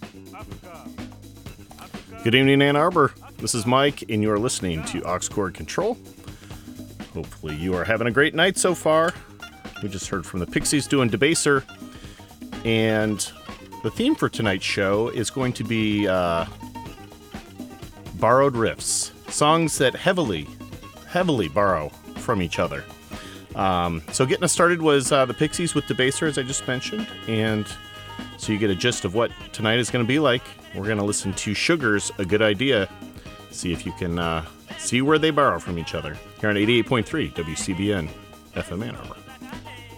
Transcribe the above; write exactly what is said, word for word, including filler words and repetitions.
Good evening, Ann Arbor. This is Mike, and you're listening to Aux Cord Control. Hopefully you are having a great night so far. We just heard from the Pixies doing Debaser, and the theme for tonight's show is going to be uh, borrowed riffs, songs that heavily, heavily borrow from each other. Um, so getting us started was uh, the Pixies with Debaser, as I just mentioned, and so you get a gist of what tonight is going to be like. We're going to listen to Sugar's A Good Idea, see if you can uh, see where they borrow from each other, here on eighty-eight point three W C B N F M Ann Arbor.